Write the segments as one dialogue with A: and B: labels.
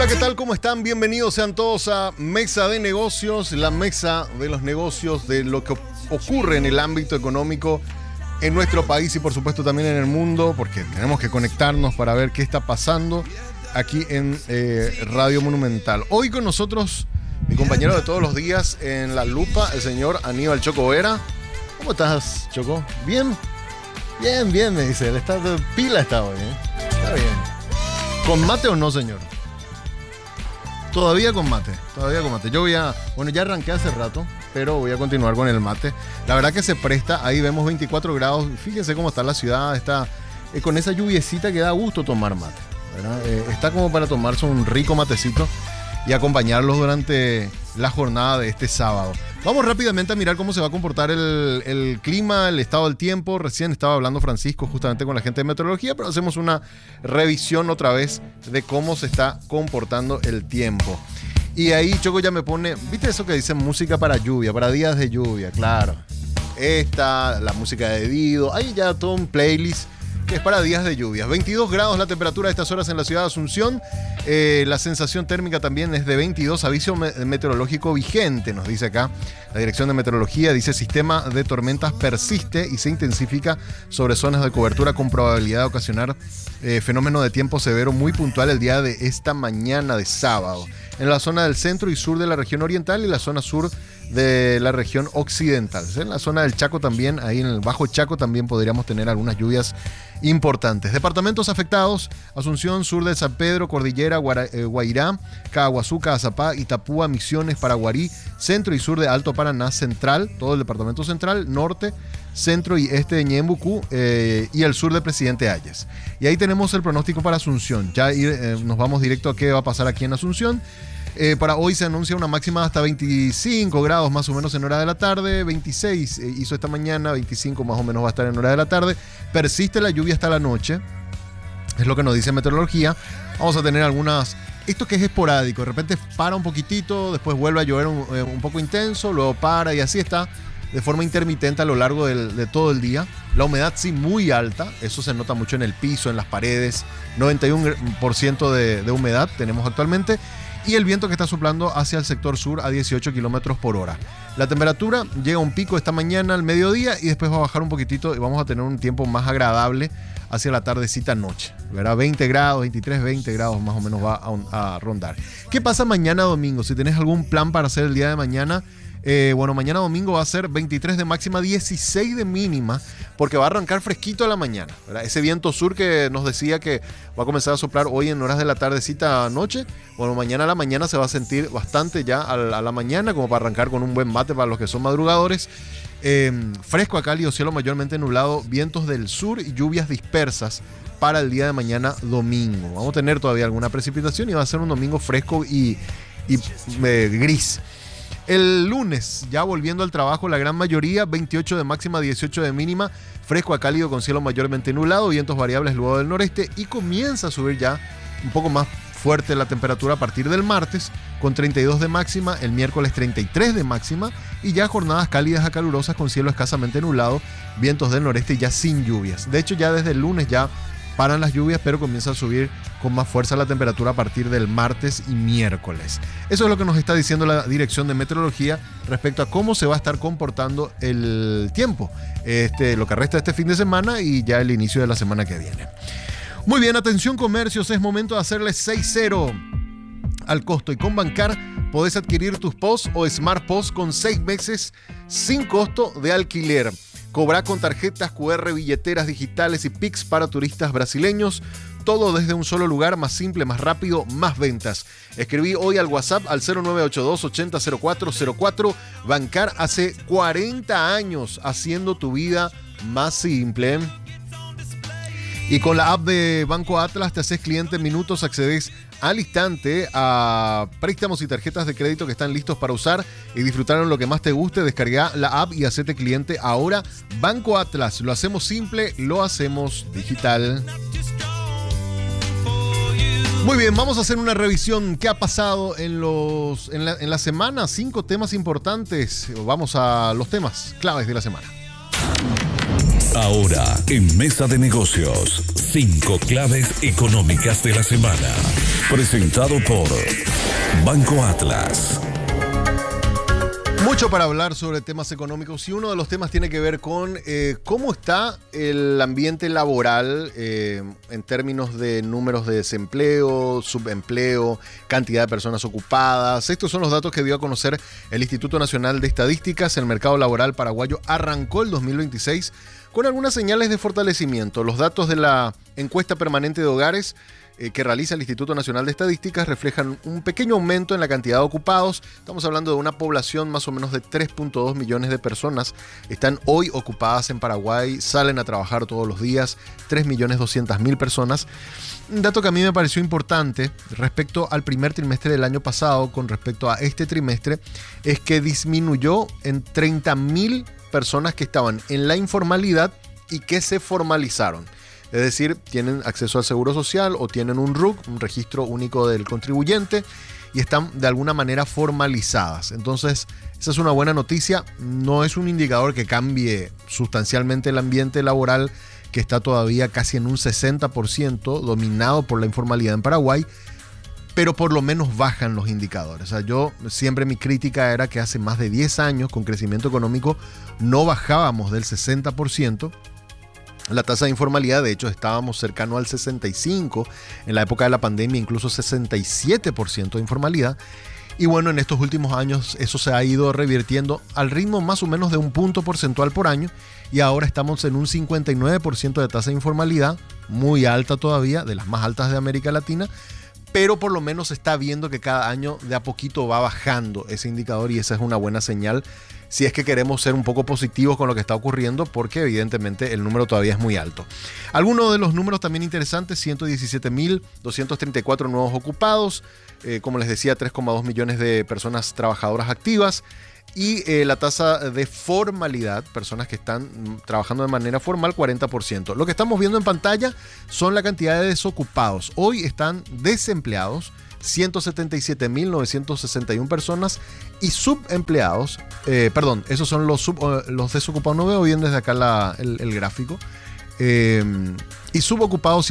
A: Hola, ¿qué tal? ¿Cómo están? Bienvenidos sean todos a Mesa de Negocios, la mesa de los negocios, de lo que ocurre en el ámbito económico en nuestro país y por supuesto también en el mundo, porque tenemos que conectarnos para ver qué está pasando aquí en Radio Monumental. Hoy con nosotros mi compañero de todos los días en La Lupa, el señor Aníbal Choco Vera. ¿Cómo estás, Choco? ¿Bien? Bien, me dice. Él está de pila está hoy, ¿eh? Está bien. ¿Con mate o no, señor? Todavía con mate. Yo ya arranqué hace rato, pero voy a continuar con el mate. La verdad que se presta, ahí vemos 24 grados. Fíjense cómo está la ciudad, está con esa lluviecita que da gusto tomar mate, ¿verdad? Está como para tomarse un rico matecito y acompañarlos durante la jornada de este sábado. Vamos rápidamente a mirar cómo se va a comportar el clima, el estado del tiempo. Recién estaba hablando Francisco justamente con la gente de meteorología, pero hacemos una revisión otra vez de cómo se está comportando el tiempo. Y ahí Choco ya me pone, ¿viste eso que dicen música para lluvia, para días de lluvia? Claro. La música de Dido, ahí ya todo un playlist que es para días de lluvias. 22 grados la temperatura a estas horas en la ciudad de Asunción. La sensación térmica también es de 22. Aviso meteorológico vigente, nos dice acá la Dirección de Meteorología. Dice: sistema de tormentas persiste y se intensifica sobre zonas de cobertura con probabilidad de ocasionar fenómeno de tiempo severo muy puntual el día de esta mañana de sábado. En la zona del centro y sur de la región oriental y la zona sur de la región occidental. En la zona del Chaco también, ahí en el Bajo Chaco también podríamos tener algunas lluvias importantes. Departamentos afectados: Asunción, sur de San Pedro, Cordillera, Guairá, Caguazú, Cazapá, Itapúa, Misiones, Paraguarí, centro y sur de Alto Paraná, central, todo el departamento central, norte, centro y este de Ñembucú y el sur de Presidente Hayes. Y ahí tenemos el pronóstico para Asunción. Ya nos vamos directo a qué va a pasar aquí en Asunción. Para hoy se anuncia una máxima hasta 25 grados más o menos en hora de la tarde, 26 hizo esta mañana, 25 más o menos va a estar en hora de la tarde. Persiste la lluvia hasta la noche, es lo que nos dice meteorología. Vamos a tener esto que es esporádico, de repente para un poquitito, después vuelve a llover un poco intenso, luego para y así está de forma intermitente a lo largo de todo el día. La humedad sí muy alta, eso se nota mucho en el piso, en las paredes, 91% de humedad tenemos actualmente. Y el viento que está soplando hacia el sector sur a 18 kilómetros por hora. La temperatura llega a un pico esta mañana al mediodía y después va a bajar un poquitito y vamos a tener un tiempo más agradable hacia la tardecita noche, ¿verdad? 20 grados, 23, 20 grados más o menos va a rondar. ¿Qué pasa mañana domingo? Si tenés algún plan para hacer el día de mañana, mañana domingo va a ser 23 de máxima, 16 de mínima, porque va a arrancar fresquito a la mañana, ¿verdad? Ese viento sur que nos decía que va a comenzar a soplar hoy en horas de la tardecita noche, mañana a la mañana se va a sentir bastante ya a la mañana, como para arrancar con un buen mate para los que son madrugadores. Fresco a cálido, cielo mayormente nublado, vientos del sur y lluvias dispersas para el día de mañana domingo. Vamos a tener todavía alguna precipitación y va a ser un domingo fresco y gris. El lunes, ya volviendo al trabajo, la gran mayoría, 28 de máxima, 18 de mínima, fresco a cálido con cielo mayormente nublado, vientos variables luego del noreste y comienza a subir ya un poco más fuerte la temperatura a partir del martes, con 32 de máxima, el miércoles 33 de máxima y ya jornadas cálidas a calurosas con cielo escasamente nublado, vientos del noreste ya sin lluvias. De hecho, ya desde el lunes ya paran las lluvias, pero comienza a subir con más fuerza la temperatura a partir del martes y miércoles. Eso es lo que nos está diciendo la Dirección de Meteorología respecto a cómo se va a estar comportando el tiempo, lo que resta de este fin de semana y ya el inicio de la semana que viene. Muy bien, atención comercios, es momento de hacerle 6-0 al costo y con Bancar podés adquirir tus POS o Smart POS con 6 meses sin costo de alquiler. Cobra con tarjetas QR, billeteras digitales y Pix para turistas brasileños. Todo desde un solo lugar, más simple, más rápido, más ventas. Escribí hoy al WhatsApp al 0982 800404. Bancar hace 40 años haciendo tu vida más simple. Y con la app de Banco Atlas te haces cliente en minutos, accedes al instante a préstamos y tarjetas de crédito que están listos para usar y disfrutar en lo que más te guste. Descarga la app y hacete cliente ahora. Banco Atlas, lo hacemos simple, lo hacemos digital. Muy bien, vamos a hacer una revisión. ¿Qué ha pasado en la semana? 5 temas importantes. Vamos a los temas claves de la semana.
B: Ahora, en Mesa de Negocios, 5 claves económicas de la semana. Presentado por Banco Atlas.
A: Mucho para hablar sobre temas económicos y uno de los temas tiene que ver con cómo está el ambiente laboral en términos de números de desempleo, subempleo, cantidad de personas ocupadas. Estos son los datos que dio a conocer el Instituto Nacional de Estadísticas. El mercado laboral paraguayo arrancó el 2026 con algunas señales de fortalecimiento. Los datos de la encuesta permanente de hogares que realiza el Instituto Nacional de Estadísticas reflejan un pequeño aumento en la cantidad de ocupados. Estamos hablando de una población más o menos de 3.2 millones de personas. Están hoy ocupadas en Paraguay, salen a trabajar todos los días, 3.200.000 personas. Un dato que a mí me pareció importante respecto al primer trimestre del año pasado con respecto a este trimestre es que disminuyó en 30.000 personas que estaban en la informalidad y que se formalizaron. Es decir, tienen acceso al seguro social o tienen un RUC, un registro único del contribuyente, y están de alguna manera formalizadas. Entonces, esa es una buena noticia. No es un indicador que cambie sustancialmente el ambiente laboral, que está todavía casi en un 60% dominado por la informalidad en Paraguay, pero por lo menos bajan los indicadores. O sea, yo siempre mi crítica era que hace más de 10 años con crecimiento económico no bajábamos del 60%. La tasa de informalidad, de hecho, estábamos cercano al 65%, en la época de la pandemia incluso 67% de informalidad. Y bueno, en estos últimos años eso se ha ido revirtiendo al ritmo más o menos de un punto porcentual por año y ahora estamos en un 59% de tasa de informalidad, muy alta todavía, de las más altas de América Latina, pero por lo menos se está viendo que cada año de a poquito va bajando ese indicador y esa es una buena señal si es que queremos ser un poco positivos con lo que está ocurriendo, porque evidentemente el número todavía es muy alto. Algunos de los números también interesantes: 117.234 nuevos ocupados, como les decía, 3,2 millones de personas trabajadoras activas, y la tasa de formalidad, personas que están trabajando de manera formal, 40%. Lo que estamos viendo en pantalla son la cantidad de desocupados. Hoy están desempleados 177.961 personas y subempleados, esos son los desocupados, no veo bien desde acá el gráfico, y subocupados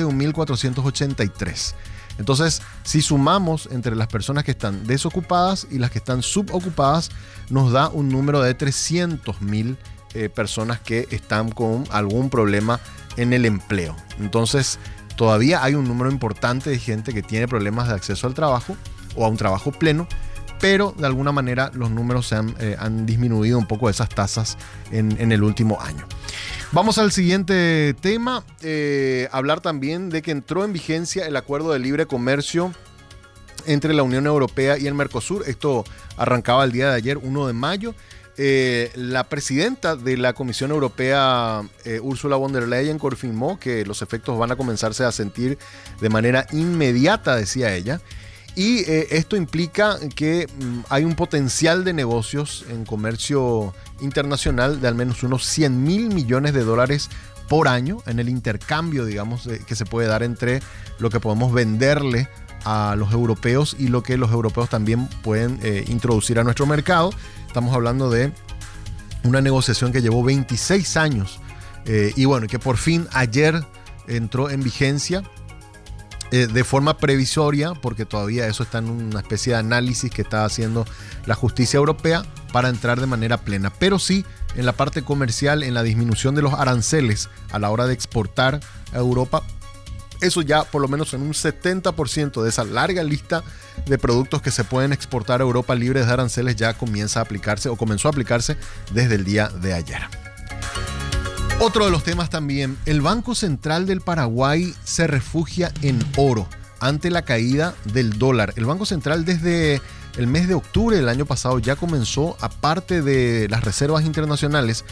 A: 131.483. Entonces, si sumamos entre las personas que están desocupadas y las que están subocupadas, nos da un número de 300.000 personas que están con algún problema en el empleo. Entonces, todavía hay un número importante de gente que tiene problemas de acceso al trabajo o a un trabajo pleno, pero de alguna manera los números han disminuido un poco esas tasas en el último año. Vamos al siguiente tema, hablar también de que entró en vigencia el acuerdo de libre comercio entre la Unión Europea y el Mercosur. Esto arrancaba el día de ayer, 1 de mayo. La presidenta de la Comisión Europea, Ursula von der Leyen, confirmó que los efectos van a comenzarse a sentir de manera inmediata, decía ella. Y esto implica que hay un potencial de negocios en comercio internacional de al menos unos 100.000 millones de dólares por año en el intercambio, digamos, que se puede dar entre lo que podemos venderle a los europeos y lo que los europeos también pueden introducir a nuestro mercado. Estamos hablando de una negociación que llevó 26 años y bueno, que por fin ayer entró en vigencia de forma previsoria, porque todavía eso está en una especie de análisis que está haciendo la justicia europea para entrar de manera plena. Pero sí, en la parte comercial, en la disminución de los aranceles a la hora de exportar a Europa, eso ya por lo menos en un 70% de esa larga lista de productos que se pueden exportar a Europa libres de aranceles ya comienza a aplicarse o comenzó a aplicarse desde el día de ayer. Otro de los temas también, el Banco Central del Paraguay se refugia en oro ante la caída del dólar. El Banco Central desde el mes de octubre del año pasado ya comenzó, aparte de las reservas internacionales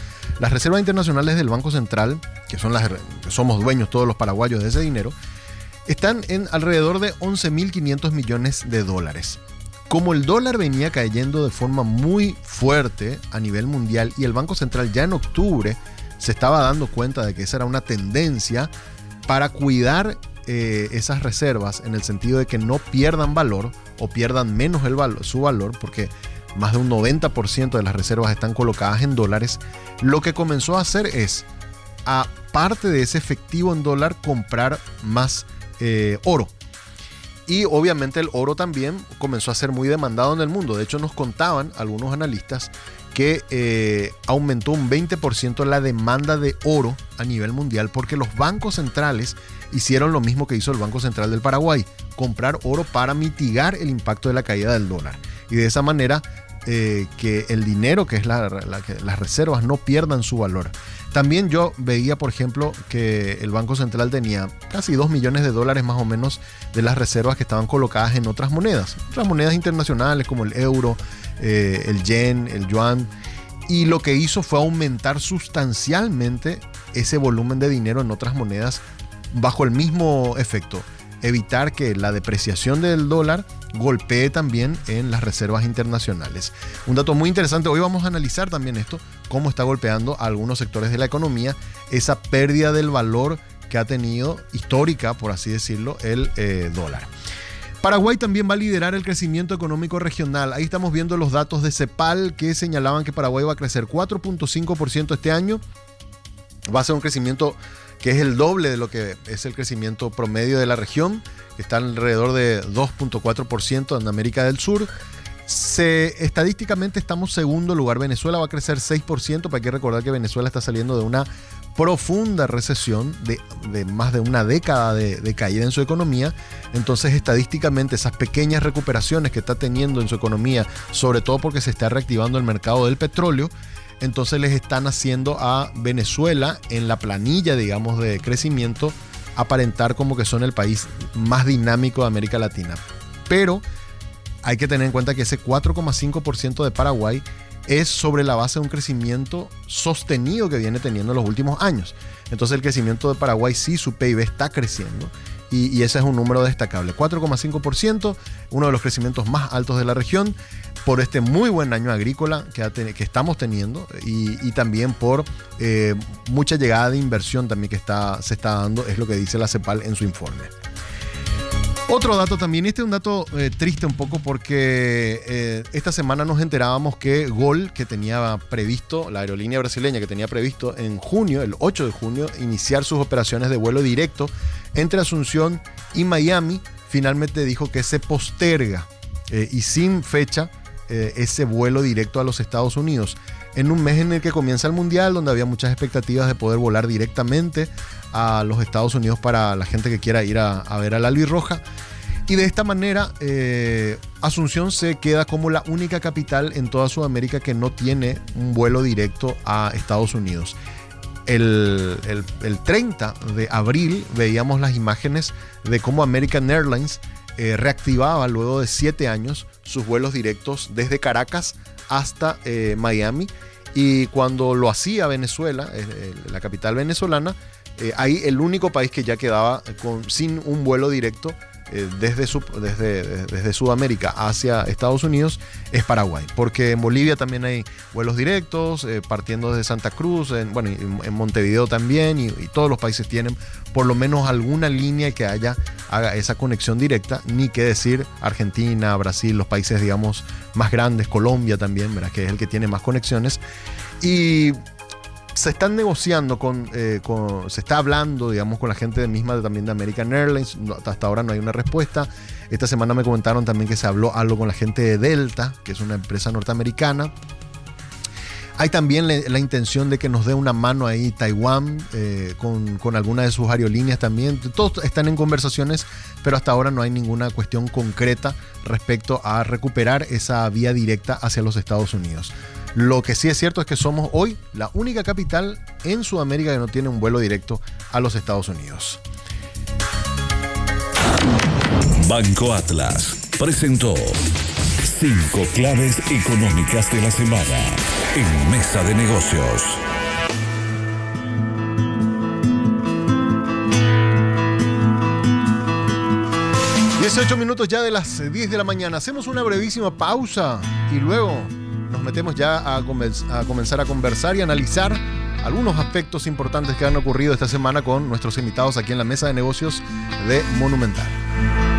A: del Banco Central, que son que somos dueños todos los paraguayos de ese dinero, están en alrededor de 11.500 millones de dólares. Como el dólar venía cayendo de forma muy fuerte a nivel mundial y el Banco Central ya en octubre se estaba dando cuenta de que esa era una tendencia para cuidar esas reservas en el sentido de que no pierdan valor o pierdan menos su valor, porque más de un 90% de las reservas están colocadas en dólares. Lo que comenzó a hacer es aparte de ese efectivo en dólar, comprar más oro. Y obviamente el oro también comenzó a ser muy demandado en el mundo. De hecho, nos contaban algunos analistas que aumentó un 20% la demanda de oro a nivel mundial porque los bancos centrales hicieron lo mismo que hizo el Banco Central del Paraguay, comprar oro para mitigar el impacto de la caída del dólar. Y de esa manera que el dinero, que es que las reservas, no pierdan su valor. También yo veía, por ejemplo, que el Banco Central tenía casi 2 millones de dólares más o menos de las reservas que estaban colocadas en otras monedas internacionales como el euro, el yen, el yuan. Y lo que hizo fue aumentar sustancialmente ese volumen de dinero en otras monedas bajo el mismo efecto. Evitar que la depreciación del dólar golpee también en las reservas internacionales. Un dato muy interesante, hoy vamos a analizar también esto, cómo está golpeando a algunos sectores de la economía esa pérdida del valor que ha tenido histórica, por así decirlo, el dólar. Paraguay también va a liderar el crecimiento económico regional. Ahí estamos viendo los datos de CEPAL que señalaban que Paraguay va a crecer 4.5% este año. Va a ser un crecimiento que es el doble de lo que es el crecimiento promedio de la región, que está alrededor de 2.4% en América del Sur. Estadísticamente estamos segundo lugar. Venezuela va a crecer 6%, pero hay que recordar que Venezuela está saliendo de una profunda recesión de más de una década de caída en su economía. Entonces, estadísticamente, esas pequeñas recuperaciones que está teniendo en su economía, sobre todo porque se está reactivando el mercado del petróleo, entonces les están haciendo a Venezuela en la planilla, digamos, de crecimiento, aparentar como que son el país más dinámico de América Latina. Pero hay que tener en cuenta que ese 4,5% de Paraguay es sobre la base de un crecimiento sostenido que viene teniendo en los últimos años. Entonces el crecimiento de Paraguay, sí, su PIB está creciendo. Y ese es un número destacable. 4,5%, uno de los crecimientos más altos de la región, por este muy buen año agrícola que estamos teniendo y también por mucha llegada de inversión también que se está dando, es lo que dice la CEPAL en su informe. Otro dato también, este es un dato triste un poco porque esta semana nos enterábamos que GOL, que tenía previsto, la aerolínea brasileña que tenía previsto en junio, el 8 de junio, iniciar sus operaciones de vuelo directo entre Asunción y Miami, finalmente dijo que se posterga y sin fecha ese vuelo directo a los Estados Unidos. En un mes en el que comienza el Mundial, donde había muchas expectativas de poder volar directamente a los Estados Unidos para la gente que quiera ir a ver al albirroja. Y de esta manera, Asunción se queda como la única capital en toda Sudamérica que no tiene un vuelo directo a Estados Unidos. El 30 de abril veíamos las imágenes de cómo American Airlines reactivaba luego de 7 años sus vuelos directos desde Caracas hasta Miami. Y cuando lo hacía Venezuela, la capital venezolana, ahí el único país que ya quedaba sin un vuelo directo desde Sudamérica hacia Estados Unidos es Paraguay, porque en Bolivia también hay vuelos directos partiendo desde Santa Cruz, en Montevideo también, y todos los países tienen por lo menos alguna línea que haga esa conexión directa, ni que decir Argentina, Brasil, los países digamos más grandes, Colombia también, ¿verdad? Que es el que tiene más conexiones. Y se están negociando se está hablando, digamos, con la gente misma también de American Airlines. Hasta ahora no hay una respuesta. Esta semana me comentaron también que se habló algo con la gente de Delta, que es una empresa norteamericana. Hay también la intención de que nos dé una mano ahí Taiwán con alguna de sus aerolíneas también. Todos están en conversaciones, pero hasta ahora no hay ninguna cuestión concreta respecto a recuperar esa vía directa hacia los Estados Unidos. Lo que sí es cierto es que somos hoy la única capital en Sudamérica que no tiene un vuelo directo a los Estados Unidos.
B: Banco Atlas presentó 5 claves económicas de la semana en Mesa de Negocios.
A: Dieciocho minutos ya de las 10 de la mañana. Hacemos una brevísima pausa y luego nos metemos ya a comenzar a conversar y analizar algunos aspectos importantes que han ocurrido esta semana con nuestros invitados aquí en la Mesa de Negocios de Monumental.